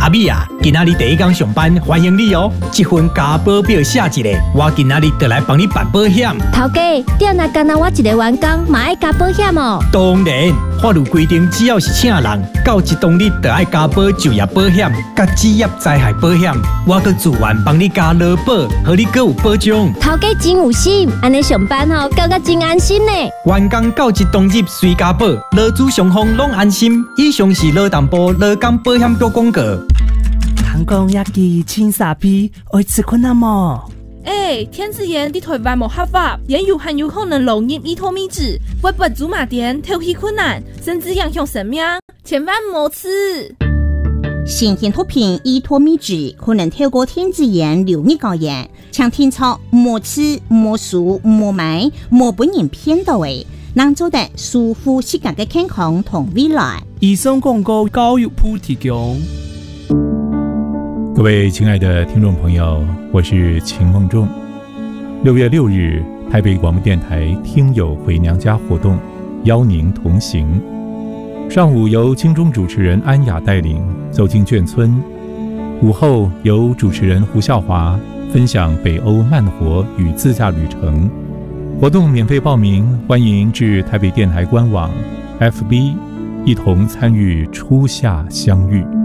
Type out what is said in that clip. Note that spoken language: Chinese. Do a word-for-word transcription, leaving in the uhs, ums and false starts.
阿美啊，今仔日第一天上班，欢迎你哦！这份加保表写一个，我今仔日就来帮你办保险。 头家，店内干那我一个员工，嘛爱加保险哦。 当然，法律规定，只要是请人，到一当日就爱加保就业保险、甲职业灾害保险。我阁自愿帮你加劳保，互你阁有保障。 头家真有心，安尼上班吼，感觉真安心呢。 员工到一当日随加保，劳资双方拢安心。以上是劳动部劳工保险局广告。 糖讲亚基青沙皮，爱吃困难么？ 哎，天子盐伫台湾无合法，也有含有可能漏入伊托米脂，会不祖马点头皮困难，甚至影响生命，千万莫吃。 新型毒品伊托米脂可能透过天子盐流入高盐，像天草莫吃、莫数、莫买、莫本人骗到的，能做得舒服世界的健康同未来。 以上广告教育部提供。 各位亲爱的听众朋友，我是秦梦仲。六月六日，台北广播电台听友回娘家活动，邀您同行。上午由金钟主持人安雅带领走进眷村，午后由主持人胡孝华分享北欧慢活与自驾旅程。活动免费报名，欢迎至台北电台官网 F B 一同参与初夏相遇。